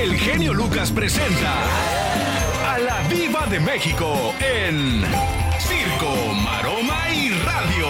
el genio Lucas presenta a la Diva de México en Circo, Maroma y Radio.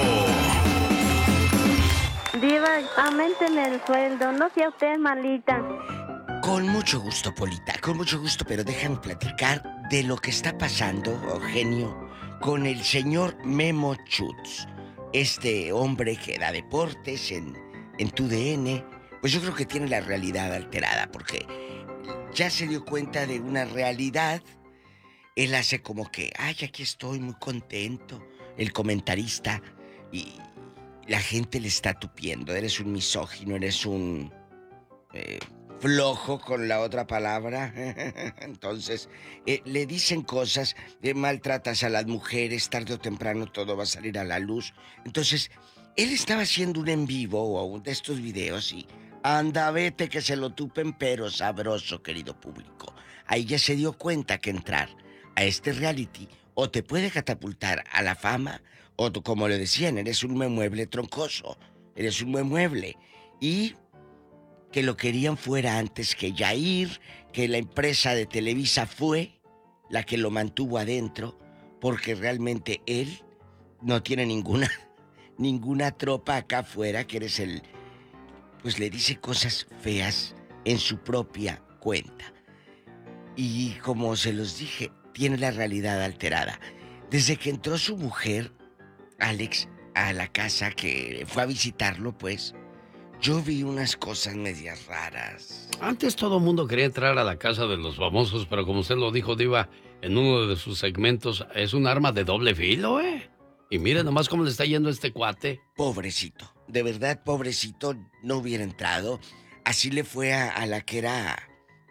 Diva, auménteme el sueldo, no sea usted malita. Con mucho gusto, Polita, con mucho gusto, pero déjame platicar de lo que está pasando, genio, con el señor Memo Schutz. Este hombre que da deportes en TUDN, pues yo creo que tiene la realidad alterada, porque ya se dio cuenta de una realidad. Él hace como que, ay, aquí estoy muy contento, el comentarista, y la gente le está tupiendo. Eres un misógino, eres un flojo con la otra palabra. Entonces, le dicen cosas, maltratas a las mujeres, tarde o temprano todo va a salir a la luz. Entonces, él estaba haciendo un en vivo o de estos videos y anda, vete que se lo tupen, pero sabroso, querido público. Ahí ya se dio cuenta que entrar a este reality o te puede catapultar a la fama, o tú, como le decían, eres un mueble troncoso, eres un mueble. Y que lo querían fuera antes que Yair, que la empresa de Televisa fue la que lo mantuvo adentro, porque realmente él no tiene ninguna tropa acá afuera, que eres el... Pues le dice cosas feas en su propia cuenta. Y como se los dije, tiene la realidad alterada. Desde que entró su mujer, Alex, a la casa, que fue a visitarlo, pues, yo vi unas cosas medias raras. Antes todo el mundo quería entrar a la casa de los famosos, pero como usted lo dijo, Diva, en uno de sus segmentos, es un arma de doble filo, ¿eh? Y mire nomás cómo le está yendo a este cuate. Pobrecito, de verdad, pobrecito, no hubiera entrado. Así le fue a la que era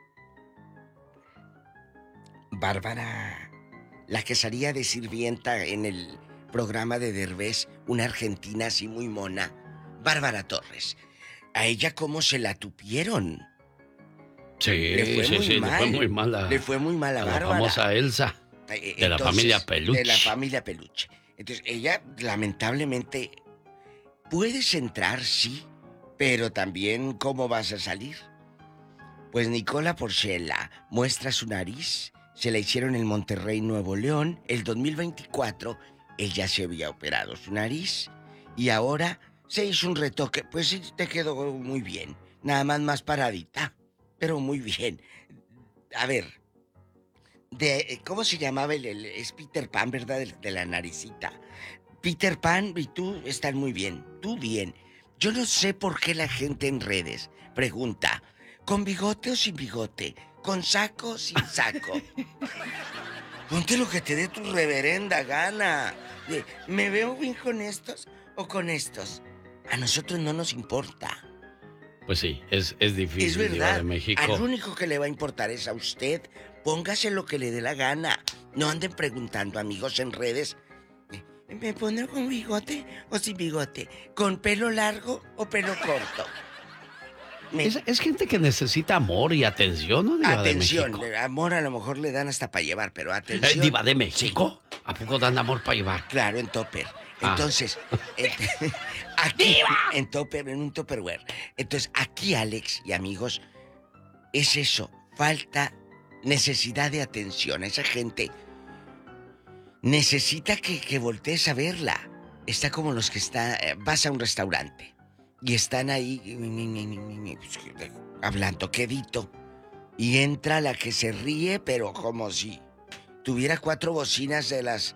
Bárbara, la que salía de sirvienta en el programa de Derbez, una argentina así muy mona, Bárbara Torres. A ella cómo se la tupieron. Sí, le fue muy mal a Bárbara. La famosa Elsa, de la familia Peluche. De la familia Peluche. Entonces, ella, lamentablemente, puedes entrar, sí, pero también, ¿cómo vas a salir? Pues Nicola Porchela muestra su nariz, se la hicieron en Monterrey, Nuevo León. El 2024, ella se había operado su nariz y ahora se hizo un retoque. Pues sí, te quedó muy bien, nada más paradita, pero muy bien. A ver, ¿cómo se llamaba es Peter Pan, ¿verdad? De la naricita. Peter Pan y tú están muy bien, tú bien. Yo no sé por qué la gente en redes pregunta, ¿con bigote o sin bigote? ¿Con saco o sin saco? Ponte lo que te dé tu reverenda gana. ¿Me veo bien con estos o con estos? A nosotros no nos importa. Pues sí, es difícil. Es verdad. Diva de México. Al único que le va a importar es a usted. Póngase lo que le dé la gana. No anden preguntando, amigos, en redes. ¿Me pondré con bigote o sin bigote? ¿Con pelo largo o pelo corto? Es gente que necesita amor y atención, ¿no, Diva de México? Atención, amor a lo mejor le dan hasta para llevar, pero atención. ¿Diva de México? Sí. ¿A poco dan amor para llevar? Claro, en topper. Entonces, aquí, en topper, en un topperware. Entonces, aquí, Alex y amigos, es eso, necesidad de atención. Esa gente necesita que voltees a verla. Está como los que vas a un restaurante y están ahí hablando quedito y entra la que se ríe, pero como si tuviera 4 bocinas de las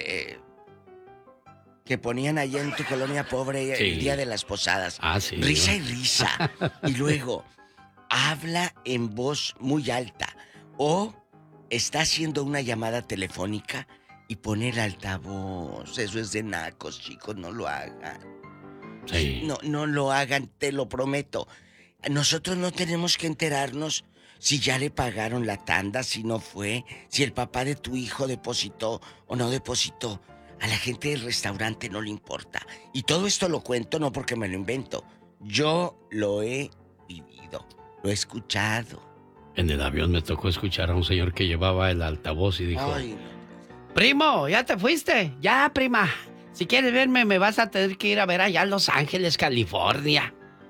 que ponían allá en tu colonia pobre, sí, el día de las posadas. Sí. Risa y risa. Y luego habla en voz muy alta o está haciendo una llamada telefónica y pone el altavoz. Eso es de nacos, chicos, no lo hagan. Sí. No lo hagan, te lo prometo. Nosotros no tenemos que enterarnos si ya le pagaron la tanda, si no fue, si el papá de tu hijo depositó o no depositó. A la gente del restaurante no le importa. Y todo esto lo cuento no porque me lo invento. Yo lo he vivido, lo he escuchado. En el avión me tocó escuchar a un señor que llevaba el altavoz y dijo... Ay, Primo, ¿ya te fuiste? Ya, prima. Si quieres verme, me vas a tener que ir a ver allá a Los Ángeles, California.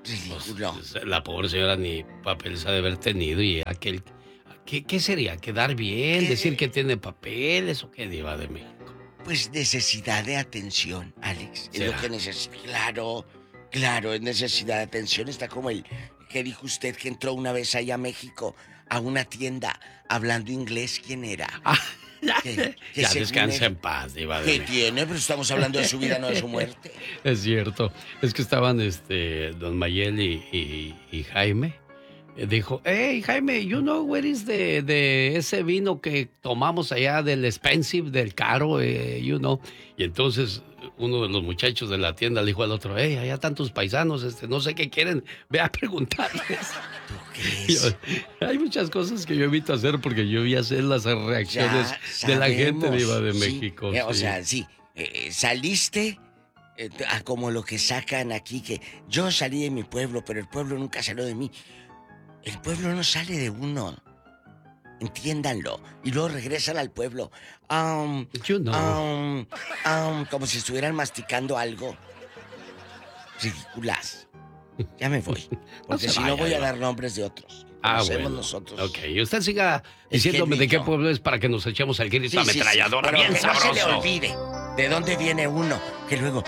Ridículo. Pues, la pobre señora ni papeles ha de haber tenido y aquel... ¿Qué sería? ¿Quedar bien? ¿Qué? ¿Decir que tiene papeles o qué, Diva de México? Pues necesidad de atención, Alex. Es ¿Será? lo que necesita. Claro, es necesidad de atención. Está como el que dijo usted que entró una vez ahí a México a una tienda hablando inglés. ¿Quién era? Ah, ya, Que ya según descansa él- en paz, Diva de ¿Qué México. tiene? Pero estamos hablando de su vida, no de su muerte. Es cierto. Es que estaban don Mayel y Jaime. Dijo, hey Jaime, you know where is de ese vino que tomamos allá del expensive, del caro, you know. Y entonces uno de los muchachos de la tienda le dijo al otro, hey, allá están tus paisanos, no sé qué quieren, ve a preguntarles. ¿Tú crees? Hay muchas cosas que yo evito hacer porque yo ya sé las reacciones Ya de la gente sabemos, Diva de sí. México. O sí. sea, sí, saliste a como lo que sacan aquí, que yo salí de mi pueblo, pero el pueblo nunca salió de mí. El pueblo no sale de uno. Entiéndanlo. Y luego regresan al pueblo. You know. Como si estuvieran masticando algo. Ridículas. Ya me voy. Porque se si vaya, no voy a Diva. dar nombres de otros. Ah, Conocemos bueno. nosotros. Ok, y usted siga Es que diciéndome él de y qué yo. pueblo es para que nos echemos al grito Sí, sí, sí. ametralladora Pero bien que sabroso. no se le olvide de dónde viene uno. Que luego...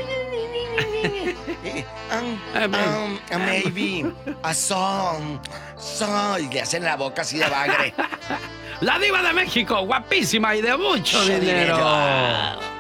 maybe a song. Y le hacen la boca así de bagre. La Diva de México, guapísima y de mucho dinero.